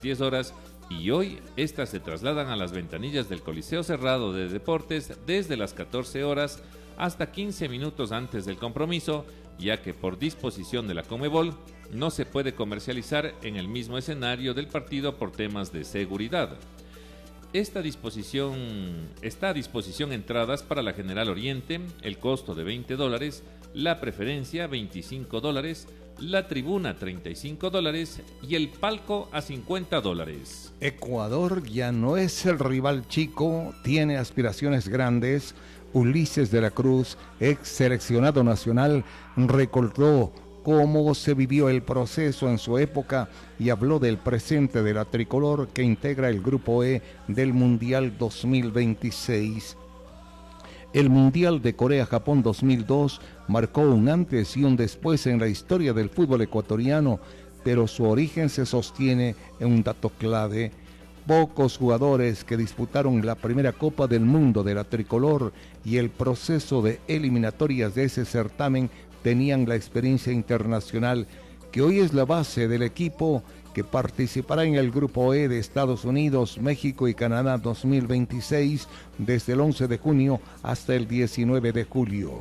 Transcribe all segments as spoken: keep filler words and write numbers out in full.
diez horas y hoy estas se trasladan a las ventanillas del Coliseo Cerrado de Deportes desde las catorce horas hasta quince minutos antes del compromiso, ya que por disposición de la Conmebol no se puede comercializar en el mismo escenario del partido por temas de seguridad. Esta disposición, está a disposición entradas para la General Oriente, el costo de veinte dólares, la preferencia veinticinco dólares, la tribuna treinta y cinco dólares y el palco a cincuenta dólares. Ecuador ya no es el rival chico, tiene aspiraciones grandes. Ulises de la Cruz, ex seleccionado nacional, recordó cómo se vivió el proceso en su época y habló del presente de la tricolor que integra el Grupo E del Mundial dos mil veintiséis. El Mundial de Corea-Japón dos mil dos marcó un antes y un después en la historia del fútbol ecuatoriano, pero su origen se sostiene en un dato clave. Pocos jugadores que disputaron la primera Copa del Mundo de la tricolor y el proceso de eliminatorias de ese certamen tenían la experiencia internacional que hoy es la base del equipo que participará en el Grupo E de Estados Unidos, México y Canadá dos mil veintiséis desde el once de junio hasta el diecinueve de julio.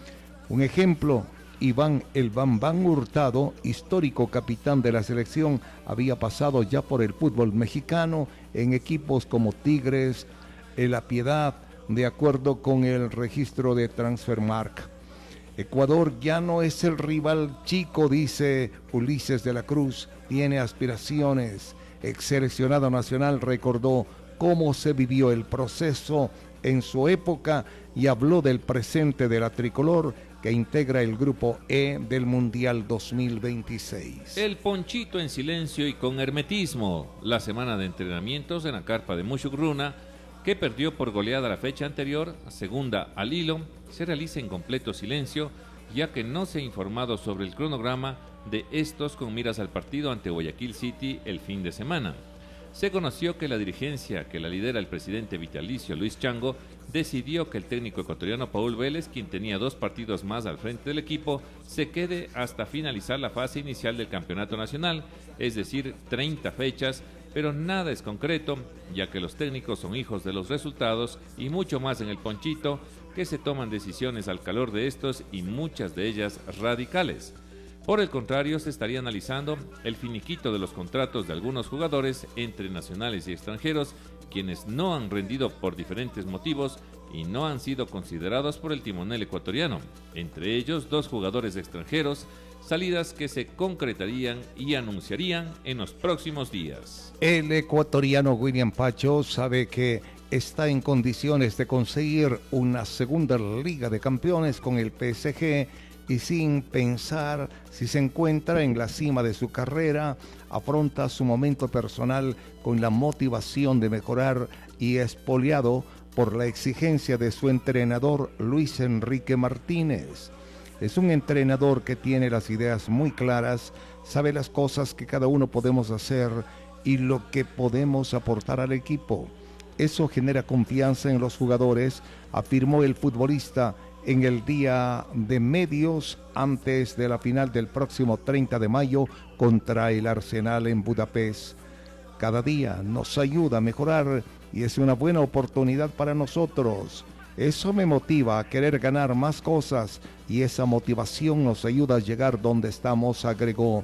Un ejemplo, Iván El Bambán Hurtado, histórico capitán de la selección, había pasado ya por el fútbol mexicano en equipos como Tigres, La Piedad, de acuerdo con el registro de Transfermarkt. Ecuador ya no es el rival chico, dice Ulises de la Cruz, tiene aspiraciones. Ex seleccionado nacional recordó cómo se vivió el proceso en su época y habló del presente de la tricolor que integra el Grupo E del Mundial dos mil veintiséis. El Ponchito en silencio y con hermetismo. La semana de entrenamientos en la carpa de Mushugruna, que perdió por goleada la fecha anterior, segunda al hilo, se realiza en completo silencio, ya que no se ha informado sobre el cronograma de estos con miras al partido ante Guayaquil City el fin de semana. Se conoció que la dirigencia que la lidera el presidente vitalicio Luis Chango decidió que el técnico ecuatoriano Paul Vélez, quien tenía dos partidos más al frente del equipo, se quede hasta finalizar la fase inicial del campeonato nacional, es decir, treinta fechas, pero nada es concreto, ya que los técnicos son hijos de los resultados y mucho más en el Ponchito, que se toman decisiones al calor de estos y muchas de ellas radicales. Por el contrario, se estaría analizando el finiquito de los contratos de algunos jugadores entre nacionales y extranjeros, quienes no han rendido por diferentes motivos y no han sido considerados por el timonel ecuatoriano, entre ellos dos jugadores extranjeros, salidas que se concretarían y anunciarían en los próximos días. El ecuatoriano William Pacho sabe que está en condiciones de conseguir una segunda Liga de Campeones con el P S G y sin pensar si se encuentra en la cima de su carrera, afronta su momento personal con la motivación de mejorar y espoliado por la exigencia de su entrenador Luis Enrique Martínez. Es un entrenador que tiene las ideas muy claras, sabe las cosas que cada uno podemos hacer y lo que podemos aportar al equipo. Eso genera confianza en los jugadores, afirmó el futbolista en el día de medios antes de la final del próximo treinta de mayo contra el Arsenal en Budapest. Cada día nos ayuda a mejorar y es una buena oportunidad para nosotros. Eso me motiva a querer ganar más cosas y esa motivación nos ayuda a llegar donde estamos, agregó.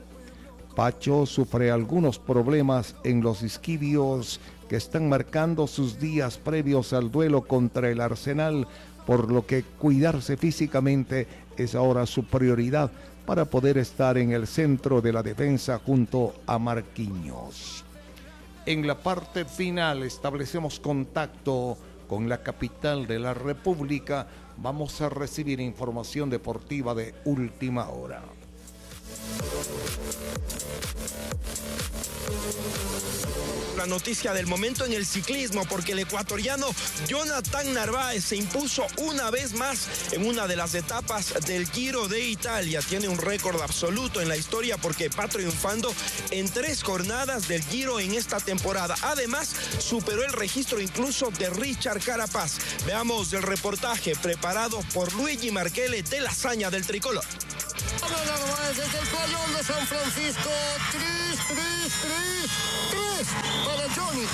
Pacho sufre algunos problemas en los isquios que están marcando sus días previos al duelo contra el Arsenal, por lo que cuidarse físicamente es ahora su prioridad para poder estar en el centro de la defensa junto a Marquinhos. En la parte final establecemos contacto con la capital de la República. Vamos a recibir información deportiva de última hora. La noticia del momento en el ciclismo, porque el ecuatoriano Jonathan Narváez se impuso una vez más en una de las etapas del Giro de Italia. Tiene un récord absoluto en la historia porque va triunfando en tres jornadas del Giro en esta temporada. Además, superó el registro incluso de Richard Carapaz. Veamos el reportaje preparado por Luigi Marchele de la hazaña del tricolor. Narváez desde el playón de San Francisco. Tris, tris, tris, tris,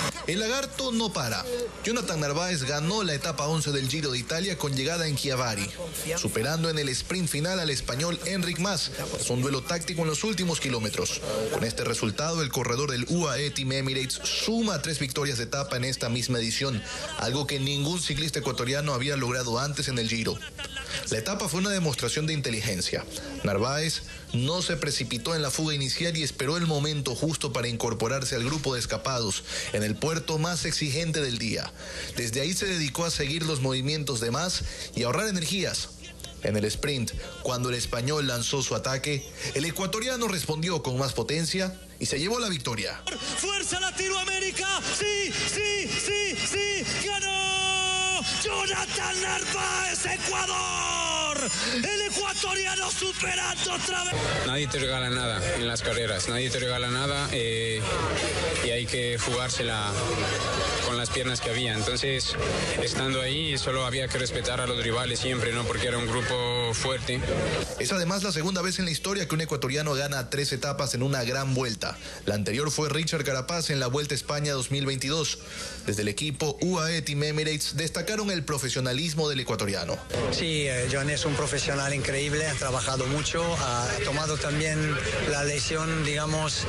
El lagarto no para. Jonathan Narváez ganó la etapa once del Giro de Italia con llegada en Chiavari, superando en el sprint final al español Enric Mas, tras un duelo táctico en los últimos kilómetros. Con este resultado, el corredor del U A E Team Emirates suma tres victorias de etapa en esta misma edición, algo que ningún ciclista ecuatoriano había logrado antes en el Giro. La etapa fue una demostración de inteligencia. Narváez no se precipitó en la fuga inicial y esperó el momento justo para incorporarse al grupo de escapados en el puerto más exigente del día. Desde ahí se dedicó a seguir los movimientos de Mas y ahorrar energías. En el sprint, cuando el español lanzó su ataque, el ecuatoriano respondió con más potencia y se llevó la victoria. ¡Fuerza Latinoamérica! ¡Sí, sí, sí, sí! ¡Ganó Jonathan Narváez, Ecuador! El ecuatoriano superando otra vez. Nadie te regala nada en las carreras, nadie te regala nada eh, y hay que jugársela con las piernas que había. Entonces, estando ahí, solo había que respetar a los rivales siempre, ¿no? Porque era un grupo fuerte. Es además la segunda vez en la historia que un ecuatoriano gana tres etapas en una gran vuelta. La anterior fue Richard Carapaz en la Vuelta a España dos mil veintidós. Desde el equipo U A E Team Emirates destacaron el profesionalismo del ecuatoriano. Sí, eh, John es un profesional increíble, ha trabajado mucho, ha tomado también la lesión, digamos,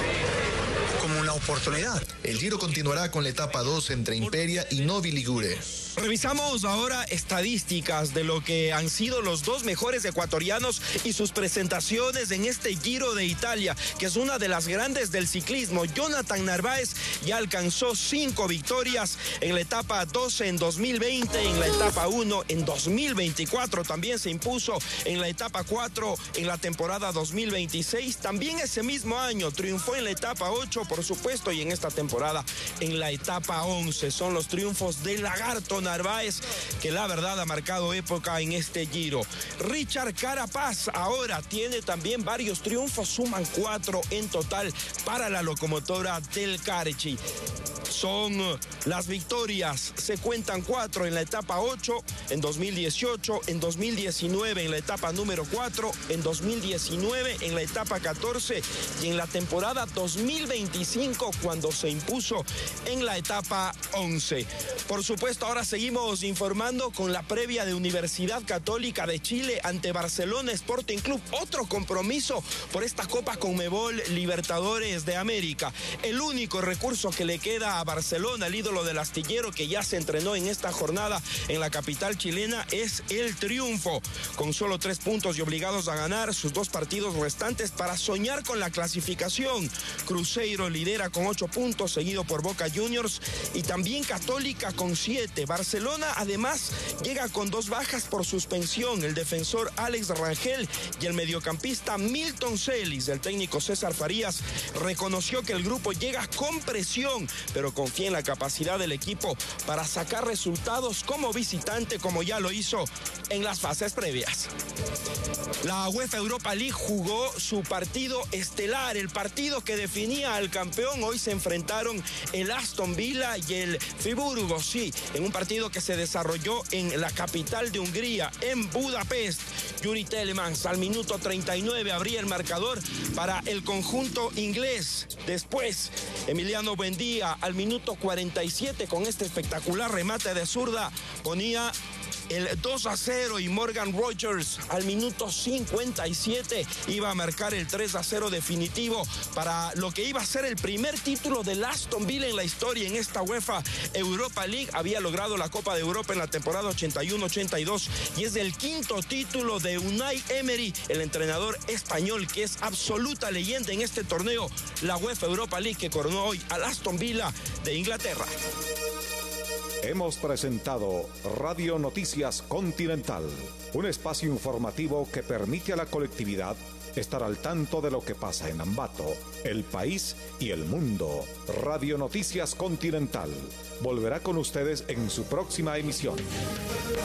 como una oportunidad. El Giro continuará con la etapa dos entre Imperia y Novi Ligure. Revisamos ahora estadísticas de lo que han sido los dos mejores ecuatorianos y sus presentaciones en este Giro de Italia, que es una de las grandes del ciclismo. Jonathan Narváez ya alcanzó cinco victorias en la etapa doce en dos mil veinte, en la etapa uno en dos mil veinticuatro, también se impuso en la etapa cuatro en la temporada dos mil veintiséis, también ese mismo año triunfó en la etapa ocho, por supuesto, y en esta temporada en la etapa once. Son los triunfos del lagarto Narváez, que la verdad ha marcado época en este Giro. Richard Carapaz ahora tiene también varios triunfos, suman cuatro en total para la locomotora del Carchi. Son las victorias, se cuentan cuatro en la etapa ocho, en dos mil dieciocho, en dos mil diecinueve en la etapa número cuatro, en dos mil diecinueve en la etapa catorce y en la temporada dos mil veinticinco cuando se impuso en la etapa once. Por supuesto, ahora seguimos informando con la previa de Universidad Católica de Chile ante Barcelona Sporting Club, otro compromiso por esta Copa Conmebol Libertadores de América. El único recurso que le queda a Barcelona, el ídolo del astillero que ya se entrenó en esta jornada en la capital chilena, es el triunfo. Con solo tres puntos y obligados a ganar sus dos partidos restantes para soñar con la clasificación. Cruzeiro lidera con ocho puntos, seguido por Boca Juniors y también Católica con siete. Barcelona además llega con dos bajas por suspensión, el defensor Alex Rangel y el mediocampista Milton Celis. El técnico César Farías reconoció que el grupo llega con presión, pero confía en la capacidad del equipo para sacar resultados como visitante, como ya lo hizo en las fases previas. La UEFA Europa League jugó su partido estelar, el partido que definía al campeón. Hoy se enfrentaron el Aston Villa y el Friburgo, sí, en un partido que se desarrolló en la capital de Hungría, en Budapest. Yuri Telemans al minuto treinta y nueve abría el marcador para el conjunto inglés. Después, Emiliano Buendía al minuto cuarenta y siete con este espectacular remate de zurda ponía el dos a cero y Morgan Rogers al minuto cincuenta y siete iba a marcar el tres a cero definitivo para lo que iba a ser el primer título del Aston Villa en la historia en esta UEFA Europa League. Había logrado la Copa de Europa en la temporada ochenta y uno ochenta y dos y es el quinto título de Unai Emery, el entrenador español que es absoluta leyenda en este torneo, la UEFA Europa League, que coronó hoy al Aston Villa de Inglaterra. Hemos presentado Radio Noticias Continental, un espacio informativo que permite a la colectividad estar al tanto de lo que pasa en Ambato, el país y el mundo. Radio Noticias Continental volverá con ustedes en su próxima emisión.